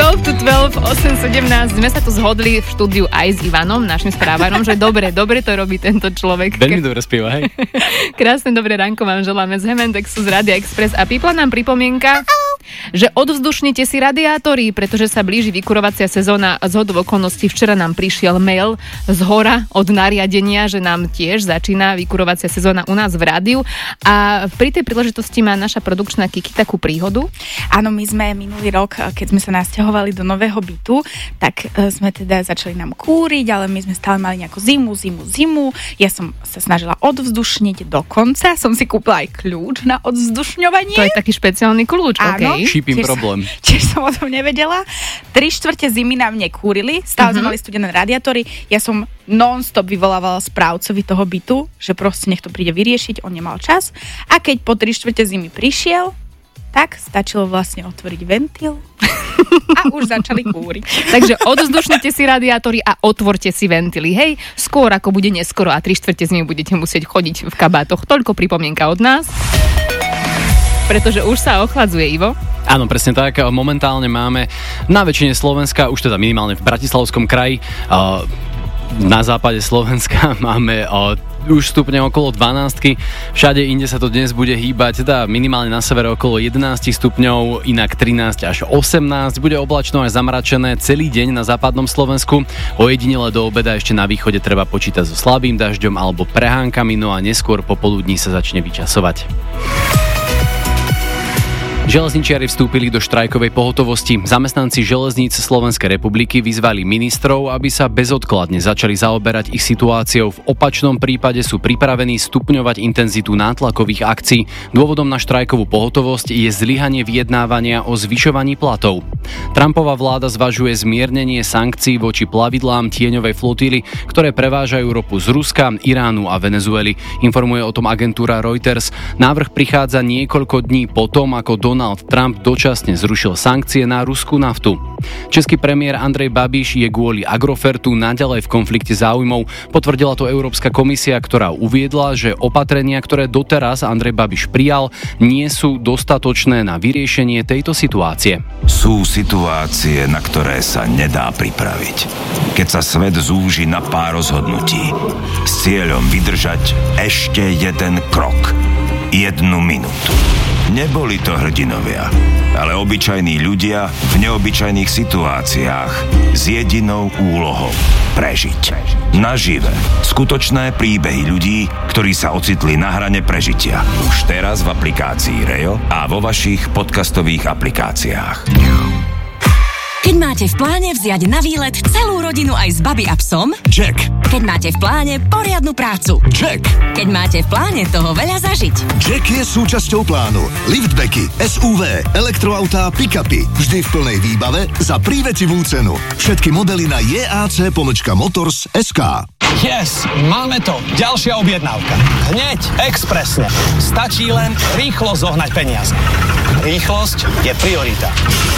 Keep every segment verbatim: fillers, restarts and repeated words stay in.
dvanásť to dvanásť, osem sedemnásť. Sme sa tu zhodli v štúdiu aj s Ivanom, našim správarom, že dobre, dobre to robí tento človek. Veľmi dobre spieva, hej. Krásne dobré ránko vám želáme z Hemendexu, z Radia Express a pípla nám pripomienka, že odvzdušnite si radiátory, pretože sa blíži vykurovacia sezóna. Zhodou okolností včera nám prišiel mail z hora od nariadenia, že nám tiež začína vykurovacia sezóna u nás v rádiu a pri tej príležitosti má naša produkčná Kiki takú príhodu. Áno, my sme minulý rok, keď sme sa nasťahovali do nového bytu, tak sme teda začali nám kúriť, ale my sme stále mali nejakú zimu, zimu, zimu. Ja som sa snažila odvzdušniť dokonca, som si kúpila aj kľúč na odvzdušňovanie. To je taký špeciálny kľúč, áno, okej. Šípim problém. Tiež som o tom nevedela. Tri štvrte zimy na mne kúrili, stále uh-huh. sme mali studené radiátory. Ja som non-stop vyvolávala správcovi toho bytu, že proste nech to príde vyriešiť, on nemal čas. A keď po tri štvrte zimy prišiel, tak stačilo vlastne otvoriť ventil a už začali kúriť. Takže odvzdušnite si radiátory a otvorte si ventily, hej? Skôr ako bude neskoro a tri štvrte zimy budete musieť chodiť v kabátoch. Toľko pripomienka od nás. Pretože už sa ochladzuje, Ivo. Áno, presne tak. Momentálne máme na väčšine Slovenska, už teda minimálne v Bratislavskom kraji, na západe Slovenska máme už stupne okolo dvanástky. Všade inde sa to dnes bude hýbať, teda minimálne na severe okolo jedenásť stupňov, inak trinásť až osemnásť. Bude oblačno až zamračené celý deň na západnom Slovensku. Ojedinele do obeda ešte na východe treba počítať so slabým dažďom alebo prehánkami, no a neskôr popoludní sa začne vyčasovať. Železničiari vstúpili do štrajkovej pohotovosti. Zamestnanci železníc Slovenskej republiky vyzvali ministrov, aby sa bezodkladne začali zaoberať ich situáciou. V opačnom prípade sú pripravení stupňovať intenzitu nátlakových akcií. Dôvodom na štrajkovú pohotovosť je zlyhanie vyjednávania o zvyšovaní platov. Trumpova vláda zvažuje zmiernenie sankcií voči plavidlám tieňovej flotíly, ktoré prevážajú ropu z Ruska, Iránu a Venezuely. Informuje o tom agentúra Reuters. Návrh prichádza niekoľko dní potom, ako do Donald Trump dočasne zrušil sankcie na ruskú naftu. Český premiér Andrej Babiš je kvôli Agrofertu naďalej v konflikte záujmov. Potvrdila to Európska komisia, ktorá uviedla, že opatrenia, ktoré doteraz Andrej Babiš prijal, nie sú dostatočné na vyriešenie tejto situácie. Sú situácie, na ktoré sa nedá pripraviť. Keď sa svet zúži na pár rozhodnutí s cieľom vydržať ešte jeden krok, jednu minútu. Neboli to hrdinovia, ale obyčajní ľudia v neobyčajných situáciách s jedinou úlohou – prežiť. Nažive. Skutočné príbehy ľudí, ktorí sa ocitli na hrane prežitia. Už teraz v aplikácii Rejo a vo vašich podcastových aplikáciách. Keď máte v pláne vziať na výlet celú rodinu aj s babi a psom? Check. Keď máte v pláne poriadnu prácu? Check. Keď máte v pláne toho veľa zažiť? Check je súčasťou plánu. Liftbacky, es ú vé, elektroautá, pick-upy. Vždy v plnej výbave za prívetivú cenu. Všetky modely na jac pomlčka motors bodka es ká. Yes, máme to. Ďalšia objednávka. Hneď, expresne. Stačí len rýchlo zohnať peniaze. Rýchlosť je priorita.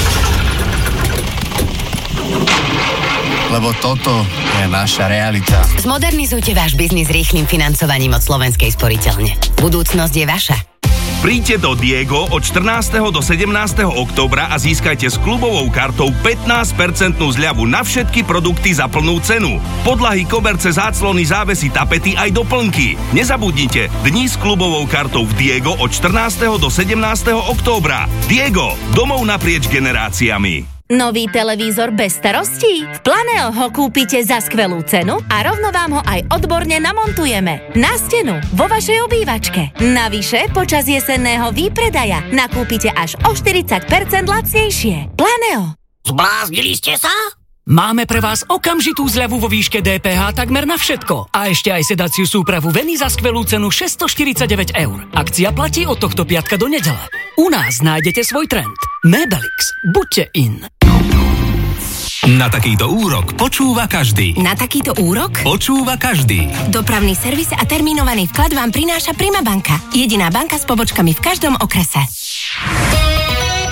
Lebo toto je naša realita. Zmodernizujte váš biznis rýchlym financovaním od Slovenskej sporiteľne. Budúcnosť je vaša. Príďte do Diego od štrnásteho do sedemnásteho októbra a získajte s klubovou kartou pätnásť percent zľavu na všetky produkty za plnú cenu. Podlahy, koberce, záclony, závesy, tapety aj doplnky. Nezabudnite, dni s klubovou kartou v Diego od štrnásteho do sedemnásteho októbra. Diego, domov naprieč generáciami. Nový televízor bez starostí? V Planeo ho kúpite za skvelú cenu a rovno vám ho aj odborne namontujeme. Na stenu, vo vašej obývačke. Navyše, počas jesenného výpredaja nakúpite až o štyridsať percent lacnejšie. Planeo. Zbláznili ste sa? Máme pre vás okamžitú zľavu vo výške dé pé há takmer na všetko. A ešte aj sedaciu súpravu Veny za skvelú cenu šesťstoštyridsaťdeväť eur. Akcia platí od tohto piatka do nedele. U nás nájdete svoj trend. Mebelix. Buďte in. Na takýto úrok počúva každý. Na takýto úrok? Počúva každý. Dopravný servis a termínovaný vklad vám prináša Prima banka. Jediná banka s pobočkami v každom okrese.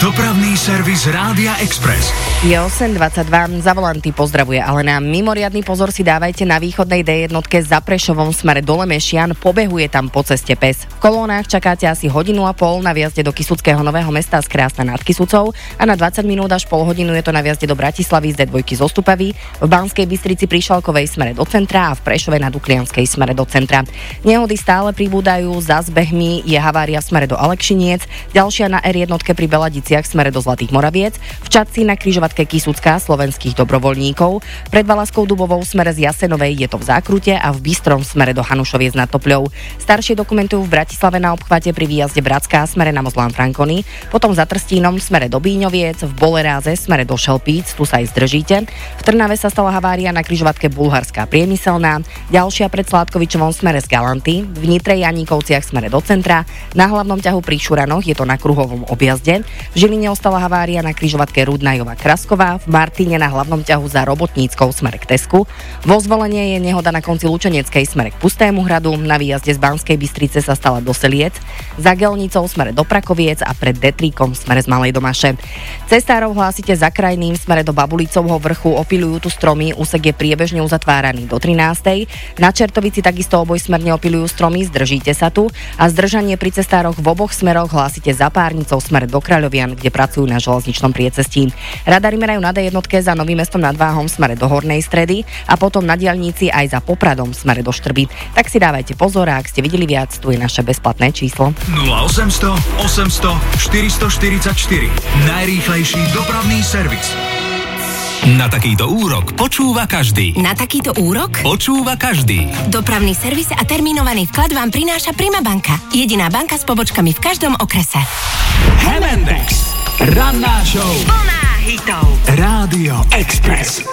Dopravný servis Rádia Express. Je osem dvadsaťdva, za volanty pozdravuje Alena. Mimoriadny pozor si dávajte na východnej dé jedna za Prešovom smere do Lemešian, pobehuje tam po ceste pes. V kolónach čakáte asi hodinu a pol na vjazde do Kysuckého Nového Mesta z Krásna nad Kysucou a na dvadsať minút až pol hodinu je to na vjazde do Bratislavy z dé dva zo Stupavy, v Banskej Bystrici pri Šalkovej smere do centra a v Prešove na Duklianskej smere do centra. Nehody stále pribúdajú, za zbehmi je havária v smere do Alekšiniec, ďalšia na er jedna pri Beladici v smere do Zlatých Moraviec, v Čadci na križovatke Kysucká slovenských dobrovoľníkov, pred Valaskou Dubovou v smere z Jasenovej je to v Zákrute a v Bystrom v smere do Hanušoviec nad Topľou. Staršie dokumentujú v Bratislave na obchvate pri výjazde Bratská v smere na Mozlán Frankony, potom za Trstínom v smere do Bíňoviec, v Boleráze v smere do Šelpíc, tu sa aj zdržíte. V Trnave sa stala havária na križovatke Bulharská Priemyselná, ďalšia pred Sládkovičovom v smere z Galanty, v Nitre Janíkovciach v smere do centra, na hlavnom ťahu pri Šuranoch je to na kruhovom objazde. V Žiline ostala havária na križovatke Rudnajova Krasková, v Martine na hlavnom ťahu za Robotníckou smer k Tesku. Vo Zvolenie je nehoda na konci Lučeneckej smer k Pustému hradu, na výjazde z Banskej Bystrice sa stala do Seliec, za Gelnicou smere do Prakoviec a pred Detríkom smere z Malej Domaše. Cestárov hlásite za Krajným smere do Babulicovho vrchu, opiľujú tu stromy, úsek je priebežne uzatváraný do trinástej. Na Čertovici takisto obojsmerne opiľujú stromy, zdržíte sa tu a zdržanie pri cestároch v oboch smeroch hlásite za Párnicou smer do Kráľovian, kde pracujú na železničnom priecestí. Radari merajú na dé jedna za Novým Mestom nad Váhom smere do Hornej Stredy a potom na diaľnici aj za Popradom smere do Štrby. Tak si dávajte pozor a ak ste videli viac, tu je naše bezplatné číslo. nula osemsto osemsto štyristoštyridsaťštyri. Najrýchlejší dopravný servis. Na takýto úrok počúva každý. Na takýto úrok? Počúva každý. Dopravný servis a termínovaný vklad vám prináša Prima banka. Jediná banka s pobočkami v každom okrese. Hemendex. Ranná show. Plná hitov. Rádio Express.